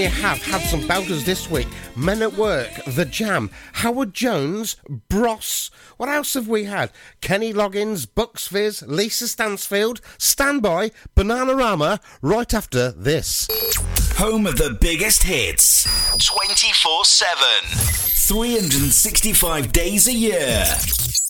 We have had some belters this week. Men at Work, The Jam, Howard Jones, Bros. What else have we had? Kenny Loggins, Bucks Fizz, Lisa Stansfield, Standby, Bananarama, right after this. Home of the biggest hits. 24/7. 365 days a year.